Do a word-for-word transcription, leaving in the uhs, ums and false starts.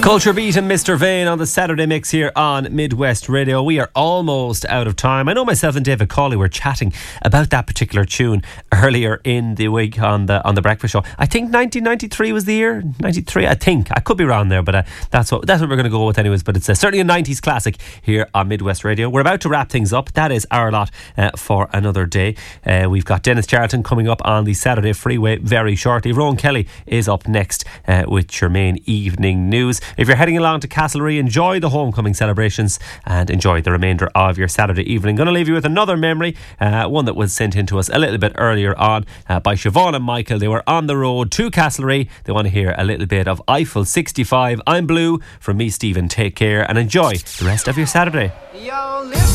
Culture Beat and Mister Vane on the Saturday Mix here on Midwest Radio. We are almost out of time. I know myself and David Cawley were chatting about that particular tune earlier in the week on the on the Breakfast Show. I think nineteen ninety-three was the year. ninety-three, I think. I could be wrong there, but uh, that's what that's what we're going to go with anyways. But it's uh, certainly a nineties classic here on Midwest Radio. We're about to wrap things up. That is our lot uh, for another day. Uh, we've got Dennis Charlton coming up on the Saturday Freeway very shortly. Rowan Kelly is up next uh, with your main evening news. If you're heading along to Castlereagh, enjoy the homecoming celebrations and enjoy the remainder of your Saturday evening. Going to leave you with another memory, uh, one that was sent in to us a little bit earlier on uh, by Siobhan and Michael. They were on the road to Castlereagh. They want to hear a little bit of Eiffel sixty-five. I'm Blue from me, Stephen. Take care and enjoy the rest of your Saturday. Yo,